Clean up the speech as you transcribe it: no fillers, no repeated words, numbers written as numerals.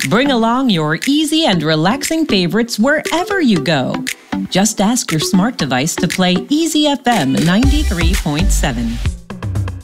Bring along your easy and relaxing favorites wherever you go. Just ask your smart device to play Easy FM 93.7.